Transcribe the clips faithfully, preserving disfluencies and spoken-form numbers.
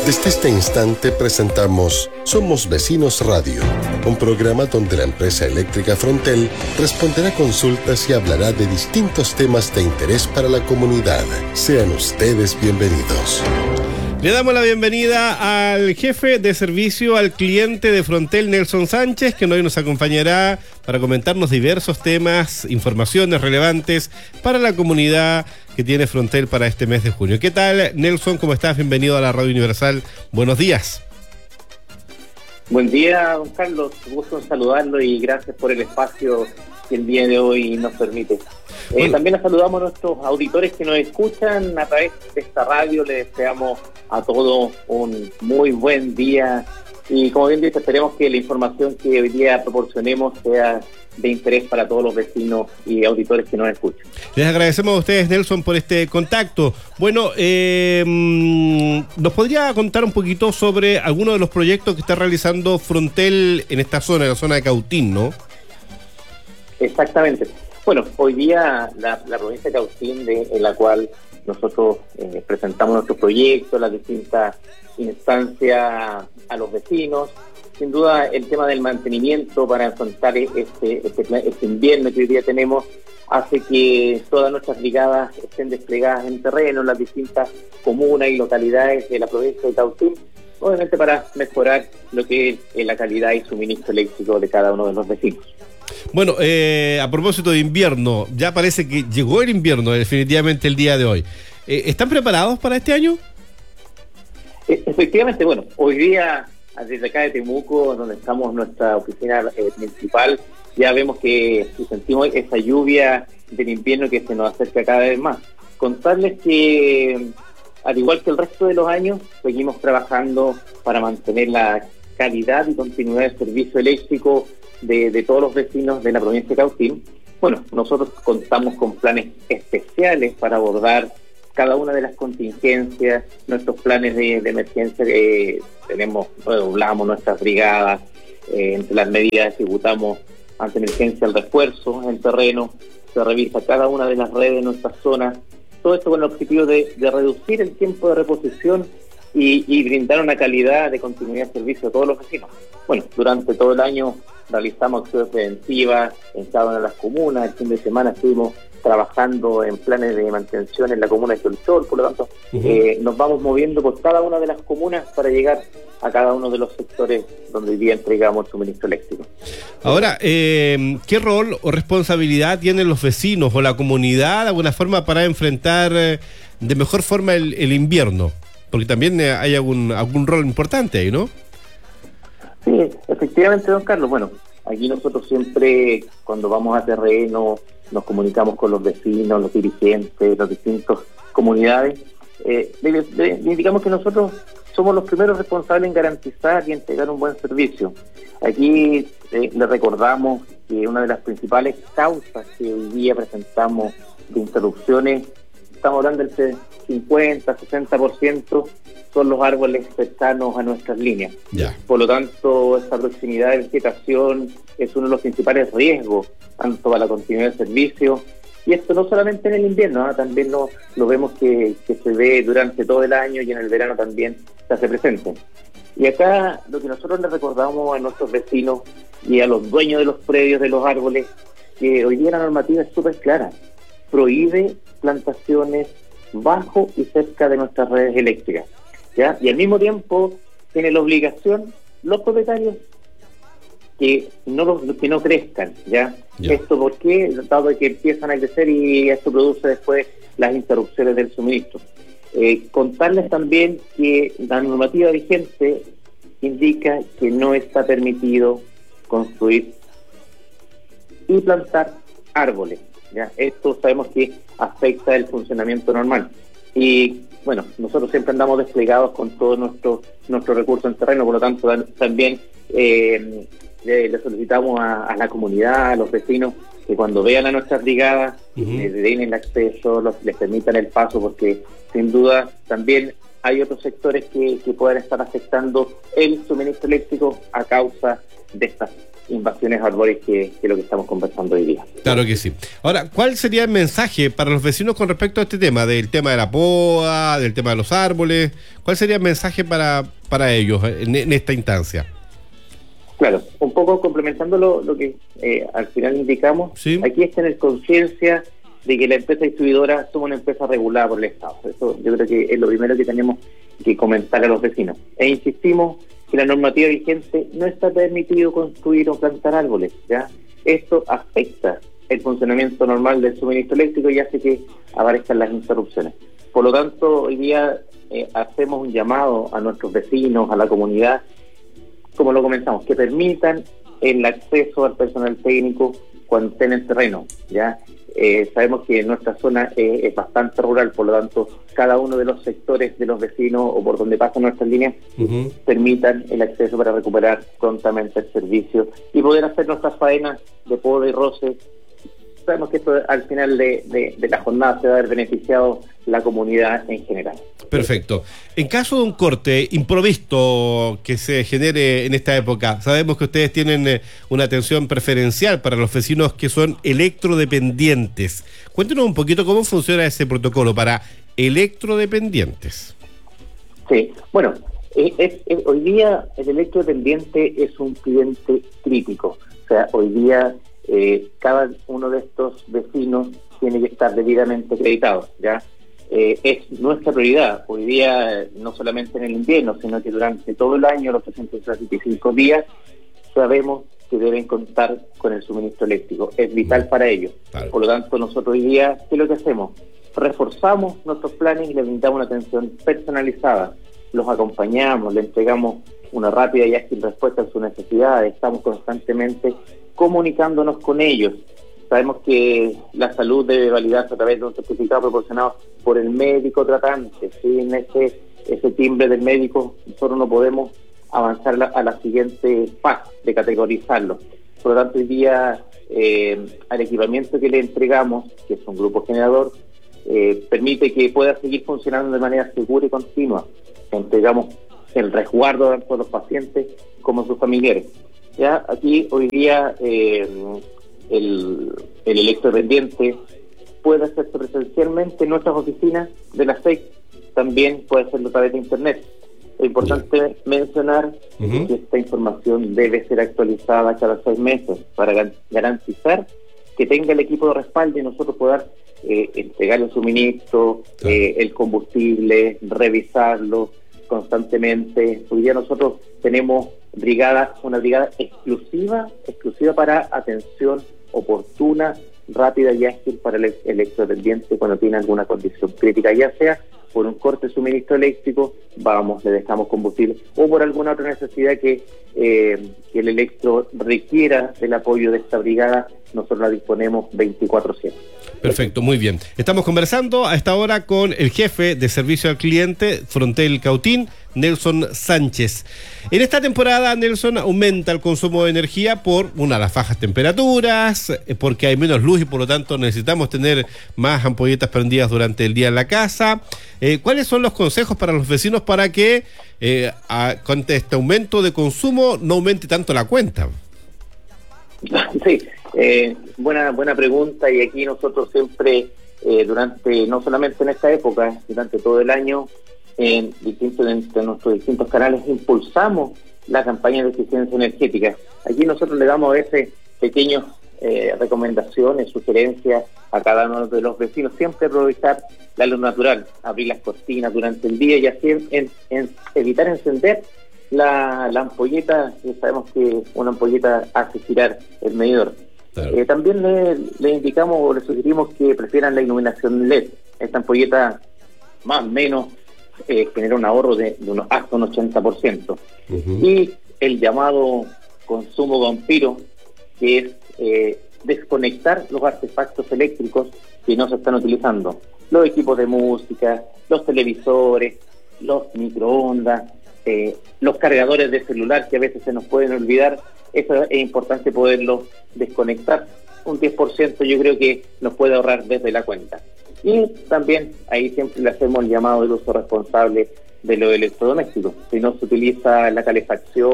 Desde este instante presentamos Somos Vecinos Radio, un programa donde la empresa eléctrica Frontel responderá consultas y hablará de distintos temas de interés para la comunidad. Sean ustedes bienvenidos. Le damos la bienvenida al jefe de servicio al cliente de Frontel, Nelson Sánchez, que hoy nos acompañará para comentarnos diversos temas, informaciones relevantes para la comunidad que tiene Frontel para este mes de junio. ¿Qué tal, Nelson? ¿Cómo estás? Bienvenido a la Radio Universal. Buenos días. Buen día, don Carlos. Gusto en saludarlo y gracias por el espacio que el día de hoy nos permite. Eh, también les saludamos a nuestros auditores que nos escuchan a través de esta radio. Les deseamos a todos un muy buen día y, como bien dice, esperemos que la información que hoy día proporcionemos sea de interés para todos los vecinos y auditores que nos escuchan. Les agradecemos a ustedes, Nelson, por este contacto. Bueno, eh, ¿nos podría contar un poquito sobre algunos de los proyectos que está realizando Frontel en esta zona, en la zona de Cautín, ¿no? Exactamente. Bueno, hoy día la, la provincia de Cautín, de, en la cual nosotros eh, presentamos nuestros proyectos, las distintas instancias a los vecinos. Sin duda, el tema del mantenimiento para enfrentar este, este, este invierno que hoy día tenemos hace que todas nuestras brigadas estén desplegadas en terreno, en las distintas comunas y localidades de la provincia de Cautín, obviamente para mejorar lo que es la calidad y suministro eléctrico de cada uno de los vecinos. Bueno, eh, a propósito de invierno, ya parece que llegó el invierno definitivamente el día de hoy. Eh, ¿Están preparados para este año? E- efectivamente, bueno, hoy día desde acá de Temuco, donde estamos en nuestra oficina eh, principal, ya vemos que sentimos esa lluvia del invierno que se nos acerca cada vez más. Contarles que, al igual que el resto de los años, seguimos trabajando para mantener la calidad y continuidad del servicio eléctrico de, de todos los vecinos de la provincia de Cautín. Bueno, nosotros contamos con planes especiales para abordar cada una de las contingencias, nuestros planes de, de emergencia, eh, tenemos, doblamos nuestras brigadas, eh, entre las medidas ejecutamos ante emergencia el refuerzo en terreno, se revisa cada una de las redes de nuestras zonas, todo esto con el objetivo de, de reducir el tiempo de reposición y, y brindar una calidad de continuidad de servicio a todos los vecinos. Bueno, durante todo el año realizamos acciones preventivas en cada una de las comunas, el fin de semana estuvimos trabajando en planes de mantención en la comuna de Cholchol, por lo tanto, uh-huh. eh, nos vamos moviendo por cada una de las comunas para llegar a cada uno de los sectores donde hoy día entregamos suministro eléctrico. Ahora, eh, ¿qué rol o responsabilidad tienen los vecinos o la comunidad de alguna forma para enfrentar eh, de mejor forma el, el invierno? Porque también eh, hay algún, algún rol importante ahí, ¿no? Sí, efectivamente, don Carlos. Bueno, aquí nosotros siempre, cuando vamos a terreno, nos comunicamos con los vecinos, los dirigentes, las distintas comunidades. Eh, le, le, le indicamos que nosotros somos los primeros responsables en garantizar y entregar un buen servicio. Aquí eh, le recordamos que una de las principales causas que hoy día presentamos de interrupciones, estamos hablando del cincuenta, sesenta por ciento, son los árboles cercanos a nuestras líneas. Yeah. Por lo tanto, esta proximidad de vegetación es uno de los principales riesgos, tanto para la continuidad del servicio, y esto no solamente en el invierno, ¿eh? también lo, lo vemos que, que se ve durante todo el año y en el verano también se hace presente. Y acá lo que nosotros les recordamos a nuestros vecinos y a los dueños de los predios de los árboles, que hoy día la normativa es súper clara, prohíbe plantaciones bajo y cerca de nuestras redes eléctricas, ¿ya? Y al mismo tiempo tiene la obligación los propietarios que no los, que no crezcan, ¿ya? Yeah. Esto porque dado que empiezan a crecer y esto produce después las interrupciones del suministro. Eh, contarles también que la normativa vigente indica que no está permitido construir y plantar árboles, ¿ya? Esto sabemos que afecta el funcionamiento normal. Y bueno, nosotros siempre andamos desplegados con todo nuestro nuestro recurso en terreno, por lo tanto también eh, le, le solicitamos a, a la comunidad, a los vecinos, que cuando vean a nuestras brigadas, uh-huh. les den el acceso, los, les permitan el paso, porque sin duda también hay otros sectores que, que pueden estar afectando el suministro eléctrico a causa de estas invasiones arbóreas que, que lo que estamos conversando hoy día. Claro que sí. Ahora, ¿cuál sería el mensaje para los vecinos con respecto a este tema, del tema de la poda, del tema de los árboles? ¿Cuál sería el mensaje para, para ellos en, en esta instancia? Claro, un poco complementando lo, lo que eh, al final indicamos, ¿sí? Aquí es tener conciencia de que la empresa distribuidora somos una empresa regulada por el Estado. Eso yo creo que es lo primero que tenemos que comentar a los vecinos. E insistimos que la normativa vigente no está permitido construir o plantar árboles, ¿ya? Esto afecta el funcionamiento normal del suministro eléctrico y hace que aparezcan las interrupciones. Por lo tanto, hoy día eh, hacemos un llamado a nuestros vecinos, a la comunidad, como lo comenzamos, que permitan el acceso al personal técnico cuando estén en terreno, ¿ya? Eh, sabemos que nuestra zona eh, es bastante rural, por lo tanto, cada uno de los sectores de los vecinos o por donde pasan nuestras líneas uh-huh. permitan el acceso para recuperar prontamente el servicio y poder hacer nuestras faenas de poda y roce. Sabemos que esto al final de, de, de la jornada se va a haber beneficiado la comunidad en general. Perfecto. En caso de un corte improvisto que se genere en esta época, sabemos que ustedes tienen eh, una atención preferencial para los vecinos que son electrodependientes. Cuéntenos un poquito cómo funciona ese protocolo para electrodependientes. Sí, bueno, es, es, es, hoy día el electrodependiente es un cliente crítico. O sea, hoy día eh, cada uno de estos vecinos tiene que estar debidamente acreditado, ¿ya? Eh, es nuestra prioridad hoy día, no solamente en el invierno, sino que durante todo el año, los trescientos sesenta y cinco días, sabemos que deben contar con el suministro eléctrico. Es vital para ellos. Claro. Por lo tanto, nosotros hoy día, ¿qué es lo que hacemos? Reforzamos nuestros planes y les brindamos una atención personalizada. Los acompañamos, le entregamos una rápida y ágil respuesta a sus necesidades. Estamos constantemente comunicándonos con ellos. Sabemos que la salud debe validarse a través de un certificado proporcionado por el médico tratante. Sin ese, ese timbre del médico, nosotros no podemos avanzar a la, a la siguiente fase de categorizarlo. Por lo tanto, hoy día, eh, al equipamiento que le entregamos, que es un grupo generador, eh, permite que pueda seguir funcionando de manera segura y continua. Entregamos el resguardo tanto de los pacientes como sus familiares. Ya aquí, hoy día, eh, el, el electrodependiente puede hacerse presencialmente en nuestras oficinas de la S E C, también puede hacerlo a través de internet. Es importante yeah. mencionar uh-huh. que esta información debe ser actualizada cada seis meses para garantizar que tenga el equipo de respaldo y nosotros poder eh, entregar el suministro, uh-huh. eh, el combustible, revisarlo constantemente. Hoy día nosotros tenemos brigada, una brigada exclusiva, exclusiva para atención oportuna, rápida y ágil para el electrodependiente cuando tiene alguna condición crítica, ya sea por un corte de suministro eléctrico, vamos, le dejamos combustible, o por alguna otra necesidad que, eh, que el electro requiera del apoyo de esta brigada, nosotros la disponemos veinticuatro siete. Perfecto, muy bien. Estamos conversando a esta hora con el jefe de servicio al cliente Frontel Cautín, Nelson Sánchez. En esta temporada, Nelson, aumenta el consumo de energía por una, las bajas temperaturas, porque hay menos luz y por lo tanto necesitamos tener más ampolletas prendidas durante el día en la casa. Eh, ¿Cuáles son los consejos para los vecinos para que eh, a, con este aumento de consumo no aumente tanto la cuenta? Sí, eh, buena buena pregunta, y aquí nosotros siempre, eh, durante, no solamente en esta época, durante todo el año, en distintos de nuestros distintos canales impulsamos la campaña de eficiencia energética. Aquí nosotros le damos a veces pequeñas eh, recomendaciones, sugerencias a cada uno de los vecinos, siempre aprovechar la luz natural, abrir las cortinas durante el día y así en, en evitar encender La, la ampolleta, que sabemos que una ampolleta hace girar el medidor. Claro. Eh, también le, le indicamos o le sugerimos que prefieran la iluminación L E D. Esta ampolleta más o menos eh, genera un ahorro de, de unos, hasta un ochenta por ciento. Uh-huh. Y el llamado consumo vampiro, que es eh, desconectar los artefactos eléctricos que no se están utilizando. Los equipos de música, los televisores, los microondas, Eh, los cargadores de celular que a veces se nos pueden olvidar. Eso es importante poderlo desconectar. Un diez por ciento yo creo que nos puede ahorrar desde la cuenta. Y también ahí siempre le hacemos el llamado del uso responsable de los electrodomésticos. Si no se utiliza la calefacción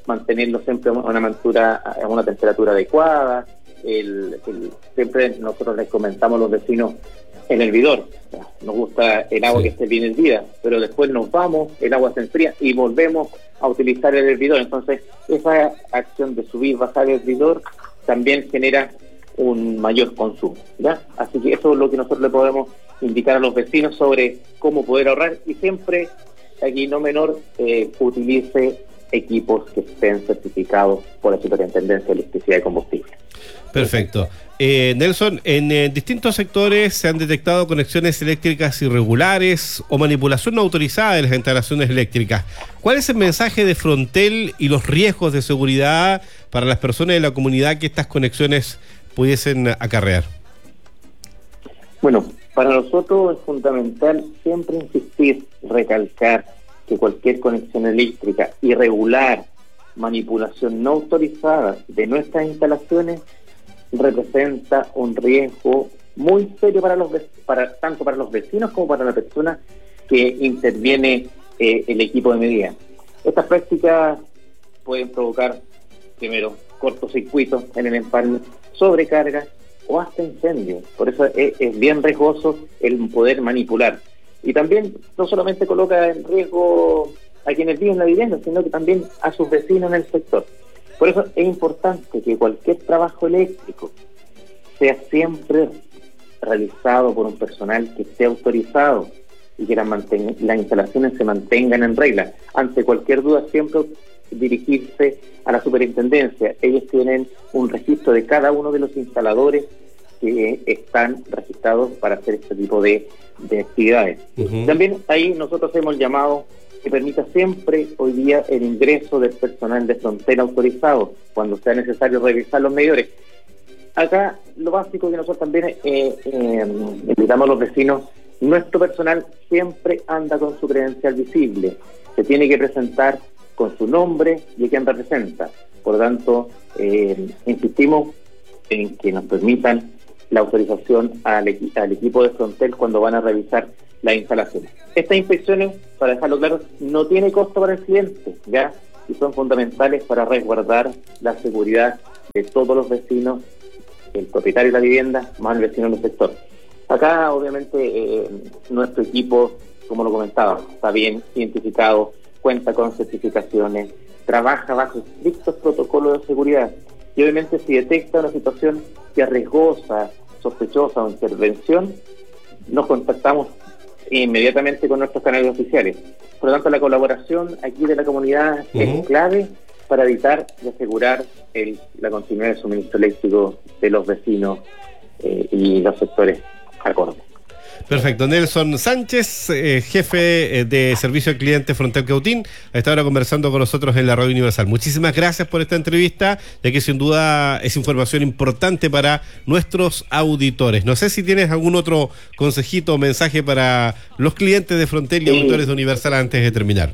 mantenerlo siempre a una, mantura, a una temperatura adecuada. El, el, siempre nosotros les comentamos a los vecinos el hervidor. O sea, nos gusta el agua sí. que esté bien hervida, pero después nos vamos, el agua se enfría y volvemos a utilizar el hervidor. Entonces, esa acción de subir, bajar el hervidor también genera un mayor consumo, ¿ya? Así que eso es lo que nosotros le podemos indicar a los vecinos sobre cómo poder ahorrar, y siempre, aquí no menor, eh, utilice equipos que estén certificados por la Superintendencia de Electricidad y Combustible. Perfecto. Eh, Nelson, en eh, distintos sectores se han detectado conexiones eléctricas irregulares o manipulación no autorizada de las instalaciones eléctricas. ¿Cuál es el mensaje de Frontel y los riesgos de seguridad para las personas de la comunidad que estas conexiones pudiesen acarrear? Bueno, para nosotros es fundamental siempre insistir, recalcar que cualquier conexión eléctrica irregular, manipulación no autorizada de nuestras instalaciones representa un riesgo muy serio para los para tanto para los vecinos como para la persona que interviene eh, el equipo de medida. Estas prácticas pueden provocar, primero, cortocircuitos en el empalme, sobrecarga o hasta incendios. Por eso es, es bien riesgoso el poder manipular. Y también no solamente coloca en riesgo a quienes viven en la vivienda, sino que también a sus vecinos en el sector. Por eso es importante que cualquier trabajo eléctrico sea siempre realizado por un personal que esté autorizado y que las, manten- las instalaciones se mantengan en regla. Ante cualquier duda, siempre dirigirse a la superintendencia. Ellos tienen un registro de cada uno de los instaladores que están registrados para hacer este tipo de, de actividades. Uh-huh. También ahí nosotros hemos llamado que permita siempre hoy día el ingreso del personal de Frontel autorizado cuando sea necesario revisar los medidores. Acá lo básico que nosotros también eh, eh, invitamos a los vecinos, nuestro personal siempre anda con su credencial visible, se tiene que presentar con su nombre y a quién representa. Por lo tanto, eh, insistimos en que nos permitan la autorización al, equi- al equipo de Frontel cuando van a revisar las instalaciones. Estas inspecciones, para dejarlo claro, no tiene costo para el cliente, ¿ya? Y son fundamentales para resguardar la seguridad de todos los vecinos, el propietario de la vivienda, más el vecino del sector. Acá, obviamente, eh, nuestro equipo, como lo comentaba, está bien identificado, cuenta con certificaciones, trabaja bajo estrictos protocolos de seguridad. Y obviamente si detecta una situación que es riesgosa, sospechosa o intervención, nos contactamos inmediatamente con nuestros canales oficiales. Por lo tanto, la colaboración aquí de la comunidad uh-huh. es clave para evitar y asegurar el, la continuidad del suministro eléctrico de los vecinos eh, y los sectores acordes. Perfecto. Nelson Sánchez, eh, jefe de servicio al cliente Frontel Cautín, ha estado ahora conversando con nosotros en la Radio Universal. Muchísimas gracias por esta entrevista, ya que sin duda es información importante para nuestros auditores. No sé si tienes algún otro consejito o mensaje para los clientes de Frontel y sí. auditores de Universal antes de terminar.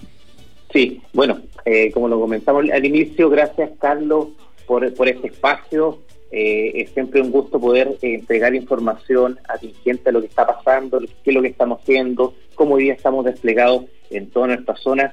Sí, bueno, eh, como lo comentamos al inicio, gracias Carlos por, por este espacio. Eh, es siempre un gusto poder eh, entregar información atingente a lo que está pasando, qué es lo que estamos haciendo, cómo hoy día estamos desplegados en toda nuestra zona,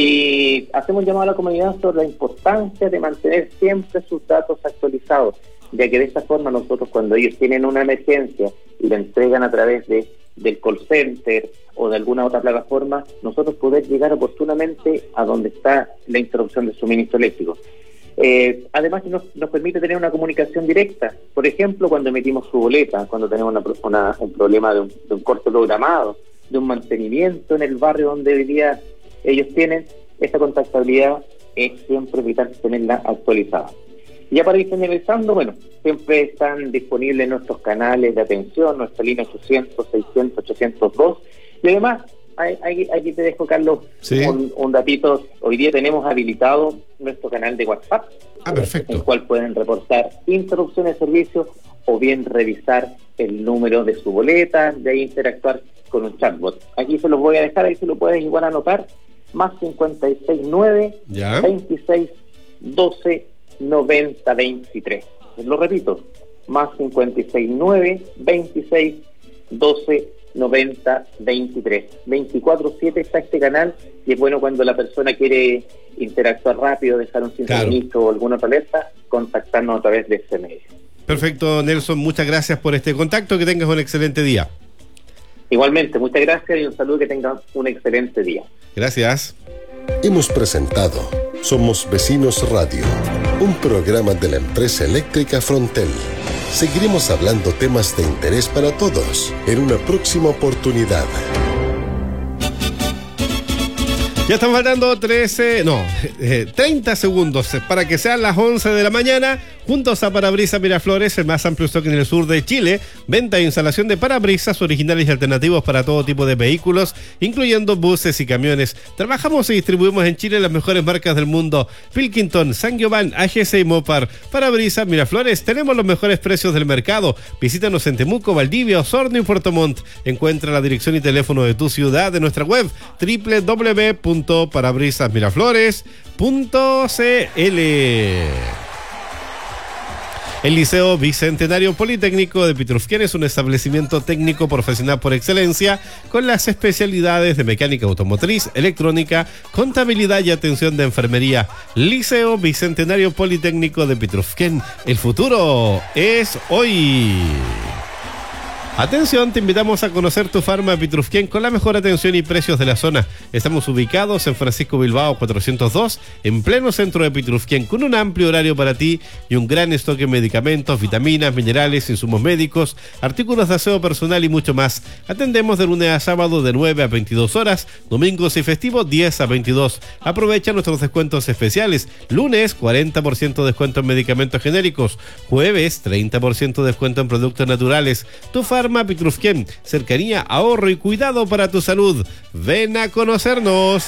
y hacemos llamado a la comunidad sobre la importancia de mantener siempre sus datos actualizados, ya que de esta forma nosotros, cuando ellos tienen una emergencia y la entregan a través de del call center o de alguna otra plataforma, nosotros poder llegar oportunamente a donde está la interrupción del suministro eléctrico. Eh, además nos, nos permite tener una comunicación directa, por ejemplo cuando emitimos su boleta, cuando tenemos una, una, un problema de un, de un corte programado, de un mantenimiento en el barrio donde hoy día ellos tienen, esta contactabilidad es siempre vital tenerla actualizada. Y ya para ir finalizando, bueno, siempre están disponibles nuestros canales de atención, nuestra línea ochocientos, seiscientos, ochocientos dos, y además Aquí, aquí te dejo, Carlos, ¿sí? un, un datito. Hoy día tenemos habilitado nuestro canal de WhatsApp, ah, perfecto. en el cual pueden reportar interrupciones de servicio o bien revisar el número de su boleta, de ahí interactuar con un chatbot. Aquí se los voy a dejar, ahí se lo pueden igual anotar, más cincuenta y seis nueve, veintiséis, doce, noventa, veintitrés. Lo repito, más cincuenta y seis nueve, veintiséis, doce, noventa veintitrés. veinticuatro siete está este canal y es bueno cuando la persona quiere interactuar rápido, dejar un sintonista claro. o alguna otra alerta, contactarnos a través de ese medio. Perfecto, Nelson, muchas gracias por este contacto, que tengas un excelente día. Igualmente, muchas gracias y un saludo, que tengan un excelente día. Gracias. Hemos presentado Somos Vecinos Radio, un programa de la empresa eléctrica Frontel. Seguiremos hablando temas de interés para todos en una próxima oportunidad. Ya están faltando trece, no, eh, treinta segundos para que sean las once de la mañana. Juntos a Parabrisas Miraflores, el más amplio stock en el sur de Chile. Venta e instalación de parabrisas originales y alternativos para todo tipo de vehículos, incluyendo buses y camiones. Trabajamos y distribuimos en Chile las mejores marcas del mundo: Pilkington, Saint-Gobain, A G C y Mopar. Parabrisas Miraflores, tenemos los mejores precios del mercado. Visítanos en Temuco, Valdivia, Osorno y Puerto Montt. Encuentra la dirección y teléfono de tu ciudad en nuestra web doble u doble u doble u punto parabrisas miraflores punto c l. El Liceo Bicentenario Politécnico de Pitrufquén es un establecimiento técnico profesional por excelencia con las especialidades de mecánica automotriz, electrónica, contabilidad y atención de enfermería. Liceo Bicentenario Politécnico de Pitrufquén. El futuro es hoy. Atención, te invitamos a conocer tu Farma Pitrufquén con la mejor atención y precios de la zona. Estamos ubicados en Francisco Bilbao cuatrocientos dos, en pleno centro de Pitrufquén, con un amplio horario para ti y un gran stock de medicamentos, vitaminas, minerales, insumos médicos, artículos de aseo personal y mucho más. Atendemos de lunes a sábado de nueve a veintidós horas, domingos y festivos diez a veintidós. Aprovecha nuestros descuentos especiales. Lunes, cuarenta por ciento de descuento en medicamentos genéricos. Jueves, treinta por ciento de descuento en productos naturales. Tu Farma Farma Pitrufquén, cercanía, ahorro y cuidado para tu salud. Ven a conocernos.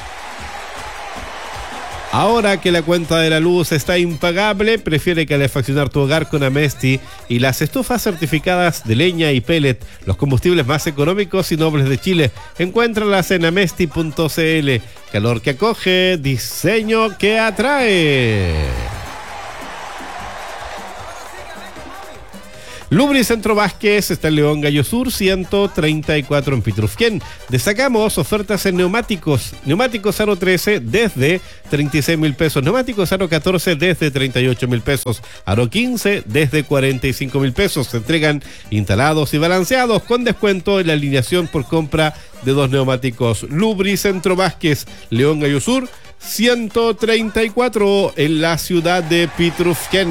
Ahora que la cuenta de la luz está impagable, prefiere calefaccionar tu hogar con Amesti y las estufas certificadas de leña y pellet, los combustibles más económicos y nobles de Chile. Encuéntralas en amesti punto c l. Calor que acoge, diseño que atrae. Lubricentro Vázquez está en León Gallo Sur ciento treinta y cuatro en Pitrufquén. Destacamos ofertas en neumáticos. Neumáticos Aro trece desde treinta y seis mil pesos. Neumáticos Aro catorce desde treinta y ocho mil pesos. Aro quince desde cuarenta y cinco mil pesos. Se entregan instalados y balanceados con descuento en la alineación por compra de dos neumáticos. Lubricentro Vázquez, León Gallo Sur ciento treinta y cuatro en la ciudad de Pitrufquén.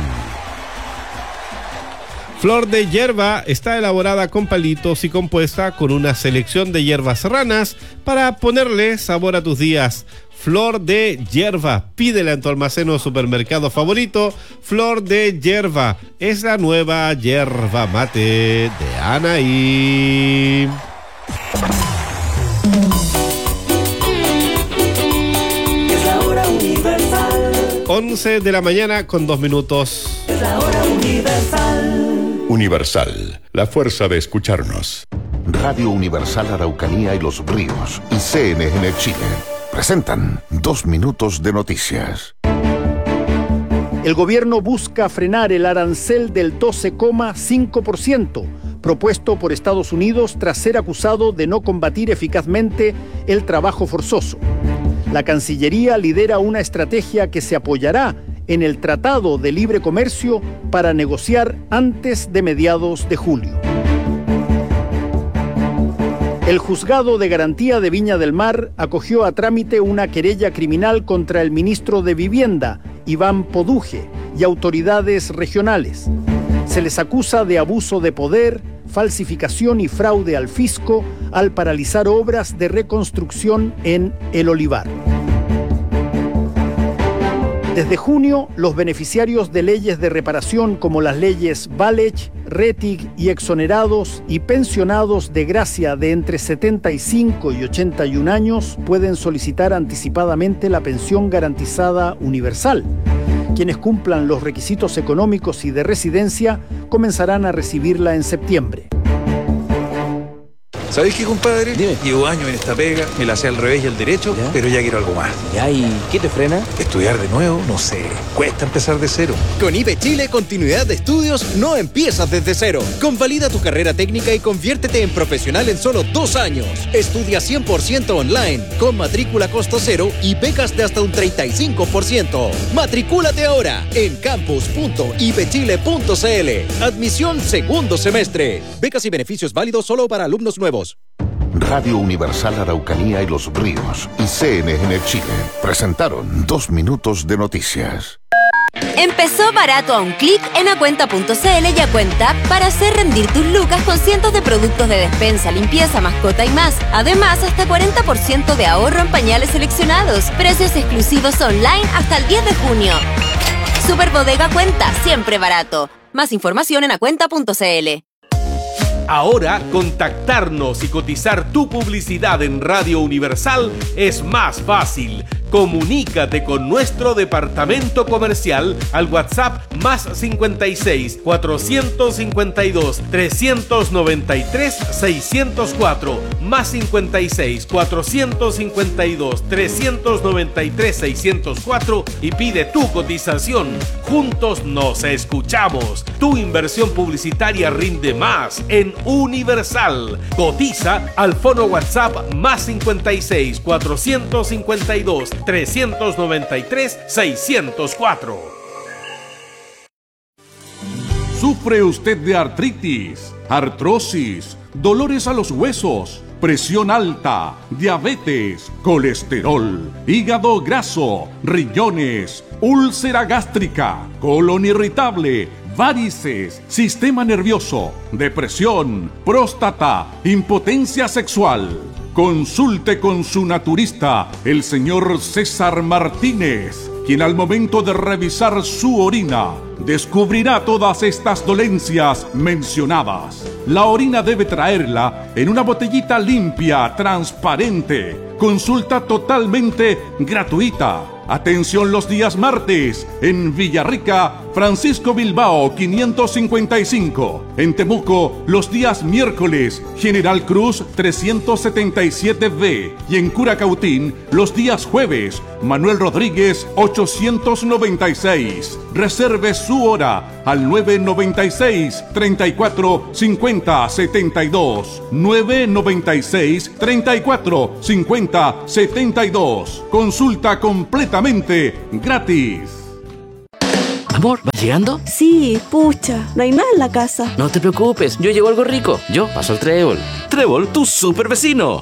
Flor de Hierba está elaborada con palitos y compuesta con una selección de hierbas serranas para ponerle sabor a tus días. Flor de Hierba, pídela en tu almacén o supermercado favorito. Flor de Hierba es la nueva yerba mate de Anaí. Es la hora universal. once de la mañana con dos minutos. Es la hora universal. Universal, la fuerza de escucharnos. Radio Universal Araucanía y Los Ríos y C N N Chile presentan Dos Minutos de Noticias. El gobierno busca frenar el arancel del doce coma cinco por ciento propuesto por Estados Unidos tras ser acusado de no combatir eficazmente el trabajo forzoso. La Cancillería lidera una estrategia que se apoyará en el Tratado de Libre Comercio para negociar antes de mediados de julio. El Juzgado de Garantía de Viña del Mar acogió a trámite una querella criminal contra el ministro de Vivienda, Iván Poduje, y autoridades regionales. Se les acusa de abuso de poder, falsificación y fraude al fisco al paralizar obras de reconstrucción en El Olivar. Desde junio, los beneficiarios de leyes de reparación como las leyes Valech, Retig y exonerados y pensionados de gracia de entre setenta y cinco y ochenta y un años pueden solicitar anticipadamente la pensión garantizada universal. Quienes cumplan los requisitos económicos y de residencia comenzarán a recibirla en septiembre. ¿Sabés qué, compadre? Dime. Llevo años en esta pega, me la sé al revés y al derecho, ¿ya? Pero ya quiero algo más. ¿Ya? ¿Y qué te frena? Estudiar de nuevo, no sé. Cuesta empezar de cero. Con I B E Chile, continuidad de estudios no empiezas desde cero. Convalida tu carrera técnica y conviértete en profesional en solo dos años. Estudia cien por ciento online, con matrícula costo cero y becas de hasta un treinta y cinco por ciento. Matricúlate ahora en campus punto i b chile punto c l. Admisión segundo semestre. Becas y beneficios válidos solo para alumnos nuevos. Radio Universal Araucanía y Los Ríos y C N N Chile presentaron Dos Minutos de Noticias. Empezó barato a un clic en acuenta punto c l y Acuenta para hacer rendir tus lucas con cientos de productos de despensa, limpieza, mascota y más. Además, hasta cuarenta por ciento de ahorro en pañales seleccionados. Precios exclusivos online hasta el diez de junio. Super Bodega Cuenta, siempre barato. Más información en acuenta punto c l. Ahora, contactarnos y cotizar tu publicidad en Radio Universal es más fácil. Comunícate con nuestro departamento comercial al WhatsApp más cincuenta y seis, cuatrocientos cincuenta y dos, trescientos noventa y tres, seiscientos cuatro, más cincuenta y seis, cuatrocientos cincuenta y dos, trescientos noventa y tres, seiscientos cuatro y pide tu cotización. Juntos nos escuchamos. Tu inversión publicitaria rinde más en Universal. Cotiza al fono WhatsApp más cincuenta y seis, cuatrocientos cincuenta y dos, trescientos noventa y tres, seiscientos cuatro. ¿Sufre usted de artritis, artrosis, dolores a los huesos, presión alta, diabetes, colesterol, hígado graso, riñones, úlcera gástrica, colon irritable, varices, sistema nervioso, depresión, próstata, impotencia sexual? Consulte con su naturista, el señor César Martínez, quien al momento de revisar su orina descubrirá todas estas dolencias mencionadas. La orina debe traerla en una botellita limpia, transparente. Consulta totalmente gratuita. Atención los días martes en Villarrica, Francisco Bilbao quinientos cincuenta y cinco. En Temuco los días miércoles, General Cruz trescientos setenta y siete B. Y en Curacautín los días jueves, Manuel Rodríguez ochocientos noventa y seis. Reserve su hora al nueve noventa y seis, treinta y cuatro, cincuenta, setenta y dos. nueve noventa y seis, treinta y cuatro, cincuenta, setenta y dos. Consulta completamente gratis. Amor, ¿vas llegando? Sí, pucha, no hay nada en la casa. No te preocupes, yo llevo algo rico. Yo paso el Trébol. Trébol, tu super vecino.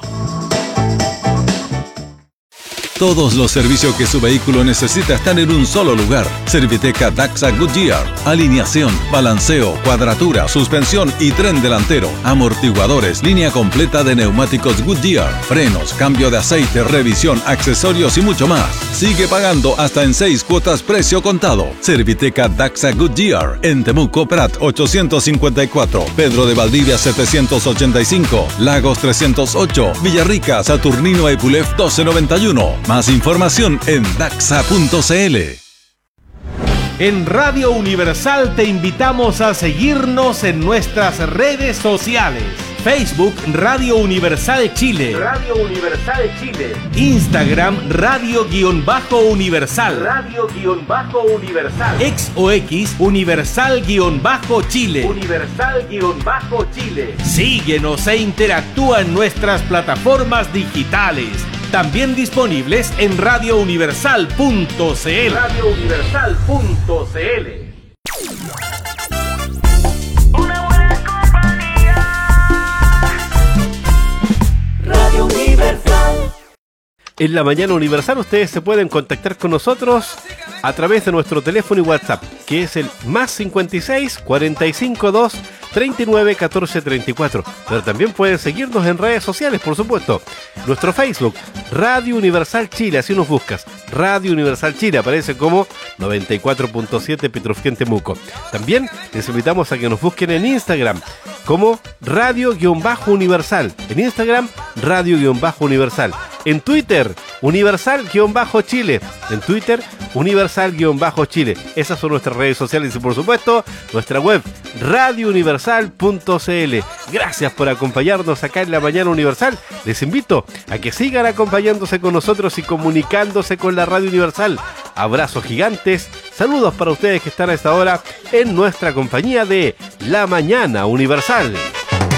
Todos los servicios que su vehículo necesita están en un solo lugar. Serviteca Daxa Goodyear. Alineación, balanceo, cuadratura, suspensión y tren delantero. Amortiguadores, línea completa de neumáticos Goodyear. Frenos, cambio de aceite, revisión, accesorios y mucho más. Sigue pagando hasta en seis cuotas precio contado. Serviteca Daxa Goodyear. En Temuco, Prat ochocientos cincuenta y cuatro. Pedro de Valdivia setecientos ochenta y cinco. Lagos trescientos ocho. Villarrica, Saturnino Epulef doce noventa y uno. Más información en daxa punto c l. En Radio Universal te invitamos a seguirnos en nuestras redes sociales. Facebook Radio Universal Chile. Radio Universal Chile. Instagram Radio-Universal. Radio-Universal. Ex o X Universal-Chile. Universal-Chile. Síguenos e interactúa en nuestras plataformas digitales. También disponibles en radio universal punto c l. radio universal punto c l. Radio Universal. En la mañana Universal ustedes se pueden contactar con nosotros a través de nuestro teléfono y WhatsApp, que es el más cincuenta y seis, cuarenta y cinco, dos, treinta y nueve, catorce, treinta y cuatro. Pero también pueden seguirnos en redes sociales, por supuesto. Nuestro Facebook, Radio Universal Chile, así nos buscas. Radio Universal Chile, aparece como noventa y cuatro punto siete Petrofquén Temuco. También les invitamos a que nos busquen en Instagram como Radio-Universal. En Instagram, Radio-Universal. En Twitter, Universal-Chile. En Twitter, Universal-Chile. Esas son nuestras redes sociales y, por supuesto, nuestra web, radio universal punto c l. Gracias por acompañarnos acá en La Mañana Universal. Les invito a que sigan acompañándose con nosotros y comunicándose con la Radio Universal. Abrazos gigantes, saludos para ustedes que están a esta hora en nuestra compañía de La Mañana Universal.